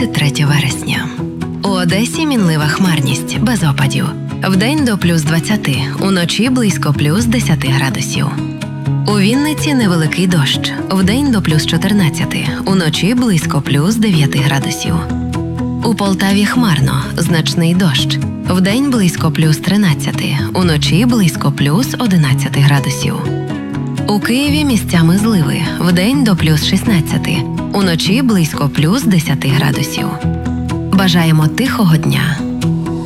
23 вересня. У Одесі мінлива хмарність, без опадів. Вдень до плюс 20, уночі близько плюс 10 градусів. У Вінниці невеликий дощ. Вдень до плюс 14, уночі близько плюс 9 градусів. У Полтаві хмарно, значний дощ. Вдень близько плюс 13, уночі близько плюс 11 градусів. У Києві місцями зливи. Вдень до плюс 16, уночі близько плюс 10 градусів. Бажаємо тихого дня.